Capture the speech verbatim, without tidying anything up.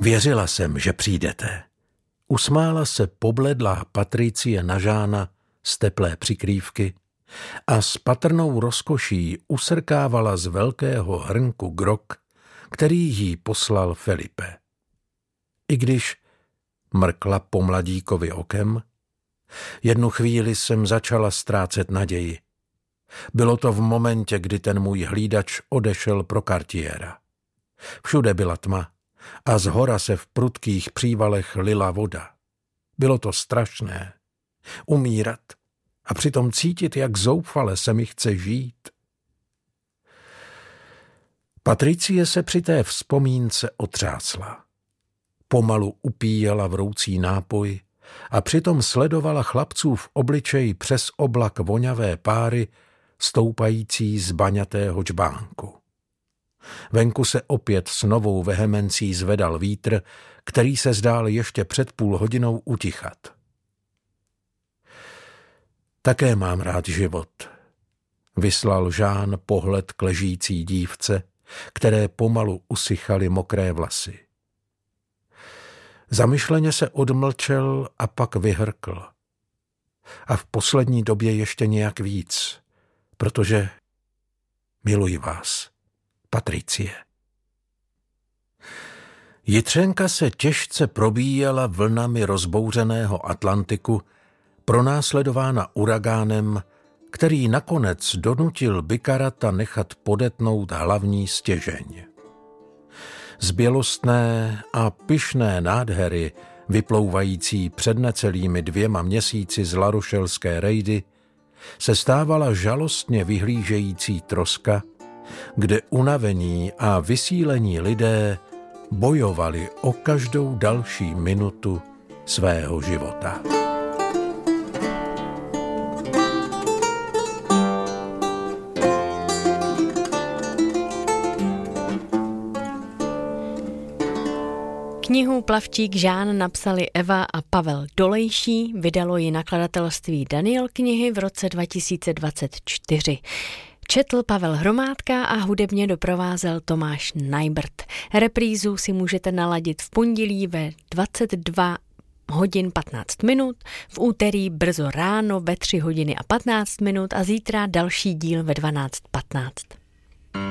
Věřila jsem, že přijdete. Usmála se pobledlá Patricie na Žána z teplé přikrývky a s patrnou rozkoší usrkávala z velkého hrnku grog, který jí poslal Felipe. I když mrkla po mladíkovi okem, jednu chvíli jsem začala ztrácet naději. Bylo to v momentě, kdy ten můj hlídač odešel pro Cartiera. Všude byla tma a z hora se v prudkých přívalech lila voda. Bylo to strašné. Umírat a přitom cítit, jak zoufale se mi chce žít. Patricie se při té vzpomínce otřásla. Pomalu upíjela vroucí nápoj a přitom sledovala chlapcův obličej přes oblak voňavé páry stoupající z baňatého džbánku. Venku se opět s novou vehemencí zvedal vítr, který se zdál ještě před půl hodinou utichat. Také mám rád život, vyslal Žán pohled k ležící dívce, které pomalu usychaly mokré vlasy. Zamyšleně se odmlčel a pak vyhrkl. A v poslední době ještě nějak víc, protože miluji vás, Patricie. Jitřenka se těžce probíjela vlnami rozbouřeného Atlantiku, pronásledována uragánem, který nakonec donutil Bikarata nechat podetnout hlavní stěžeň. Z bělostné a pyšné nádhery, vyplouvající před necelými dvěma měsíci z larošelské rejdy, se stávala žalostně vyhlížející troska, kde unavení a vysílení lidé bojovali o každou další minutu svého života. Knihu Plavčík Žán napsali Eva a Pavel Dolejší, vydalo ji nakladatelství Daniel knihy v roce dva tisíce dvacet čtyři. Četl Pavel Hromádka a hudebně doprovázel Tomáš Najbrt. Reprízu si můžete naladit v pondělí ve dvacet dva hodin patnáct minut, v úterý brzo ráno ve tři hodiny a patnáct minut a zítra další díl ve dvanáct patnáct.